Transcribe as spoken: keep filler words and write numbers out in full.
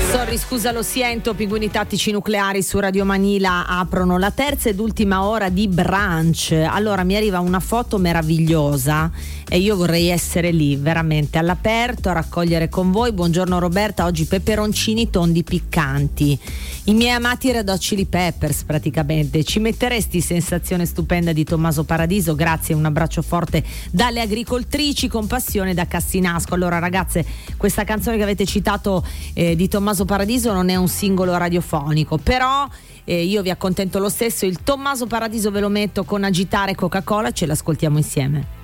Sorry, scusa, lo siento, Pinguini Tattici Nucleari su Radio Manila aprono la terza ed ultima ora di brunch. Allora mi arriva una foto meravigliosa e io vorrei essere lì veramente all'aperto a raccogliere con voi. Buongiorno Roberta, oggi peperoncini tondi piccanti, i miei amati Red Hot Chili Peppers praticamente. Ci metteresti Sensazione Stupenda di Tommaso Paradiso? Grazie, un abbraccio forte dalle agricoltrici con passione da Cassinasco. Allora ragazze, questa canzone che avete citato eh, di Tommaso Paradiso non è un singolo radiofonico, però eh, io vi accontento lo stesso. Il Tommaso Paradiso ve lo metto con Agitare Coca-Cola, ce l'ascoltiamo insieme.